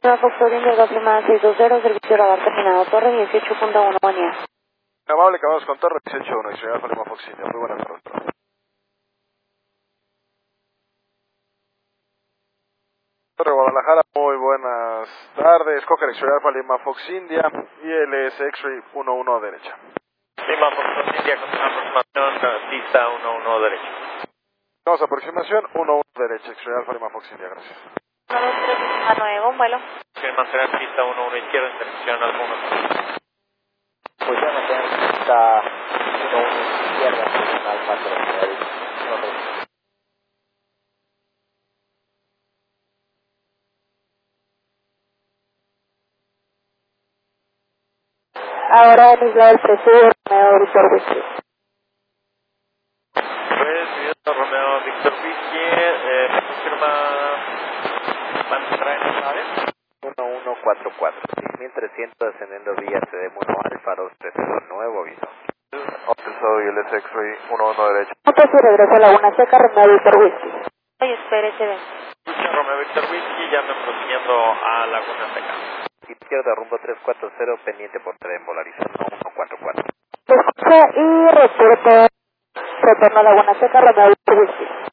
Lima Fox India, Golf Lima 620, servicio radar terminado, torre 18.1, buen día. Amable, acabamos con torre 18.1, Israel Alfa Lima Fox India. Muy buenas tardes. Torre Guadalajara, muy buenas tardes. Cocker Israel Alfa Lima Fox India y LS X-Ray 11 derecha. Lima Fox India con una aproximación pista 11 derecha. Vamos a aproximación 11 derecha, X-Ray Alfa Lima Fox India, gracias. 9 un vuelo. Quiere mantener pista 11 izquierda en dirección al 1. Pues ya mantener pista 11 izquierda en Alfa 3. Ahora en Isla del Presur, Romeo Víctor Whisky. Pues, Víctor Romeo Víctor Whisky, me confirma mantener en la área. 1144, 6300 descendiendo vía CD1 Alfa 230, nuevo aviso. Hotel Soy LS X-Ray 11 derecha. Entonces si regresa a Laguna Seca, Romeo Víctor Whisky. Oye, espere, se ve. Escucha Romeo Víctor Whisky, llame prosiguiendo a Laguna Seca. Izquierda rumbo 340, pendiente por tren, polarización 144. Escucha y reporte. Retorno a Laguna Seca, Romeo Víctor Whisky.